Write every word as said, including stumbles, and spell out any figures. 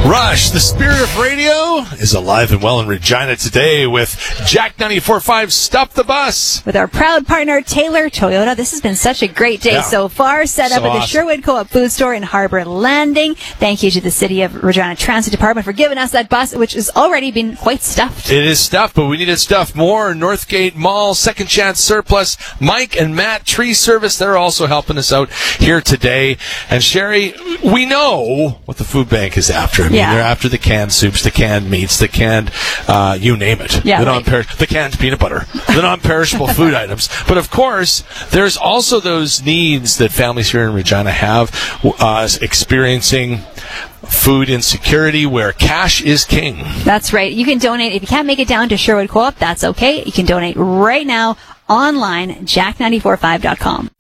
Rush, the spirit of radio, is alive and well in Regina today with Jack ninety-four point five Stop the Bus. With our proud partner, Taylor Toyota. This has been such a great day Yeah. so far. Set So up at the awesome. Sherwood Co-op Food Store in Harbor Landing. Thank you to the City of Regina Transit Department for giving us that bus, which has already been quite stuffed. It is stuffed, but we needed stuff more. Northgate Mall, Second Chance Surplus, Mike and Matt Tree Service, they're also helping us out here today. And Sherry, we know what the food bank is after. I mean, Yeah. they're after the canned soups, the canned meats, the canned, uh, you name it. Yeah, the, right. non-per- the canned peanut butter, the non-perishable food items. But of course, there's also those needs that families here in Regina have, uh, experiencing food insecurity where cash is king. That's right. You can donate. If you can't make it down to Sherwood Co-op, that's okay. You can donate right now online, jack nine four five dot com.